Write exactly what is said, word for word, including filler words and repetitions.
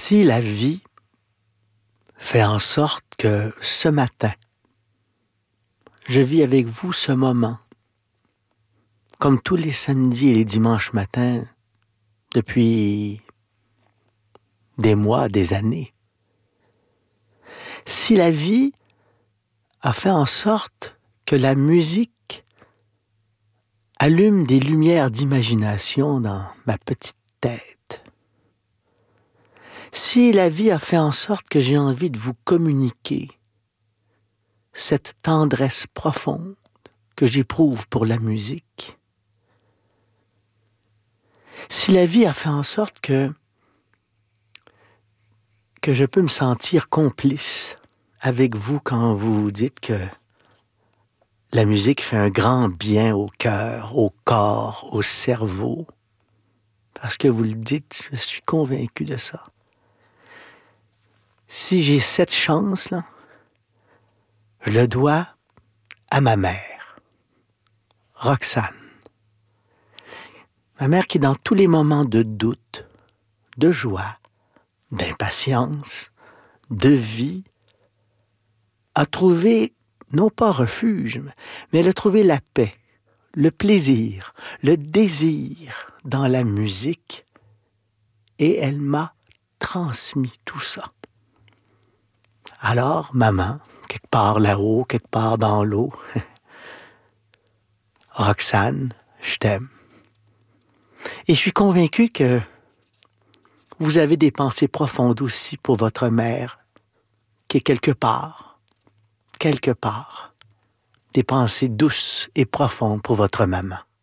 Si la vie fait en sorte que ce matin, je vis avec vous ce moment, comme tous les samedis et les dimanches matins, depuis des mois, des années. Si la vie a fait en sorte que la musique allume des lumières d'imagination dans ma petite tête, si la vie a fait en sorte que j'ai envie de vous communiquer cette tendresse profonde que j'éprouve pour la musique, si la vie a fait en sorte que que je peux me sentir complice avec vous quand vous dites que la musique fait un grand bien au cœur, au corps, au cerveau, parce que vous le dites, je suis convaincu de ça. Si j'ai cette chance-là, je le dois à ma mère, Roxane. Ma mère qui, dans tous les moments de doute, de joie, d'impatience, de vie, a trouvé, non pas refuge, mais elle a trouvé la paix, le plaisir, le désir dans la musique, et elle m'a transmis tout ça. Alors, maman, quelque part là-haut, quelque part dans l'eau, Roxane, je t'aime. Et je suis convaincu que vous avez des pensées profondes aussi pour votre mère, qui est quelque part, quelque part, des pensées douces et profondes pour votre maman.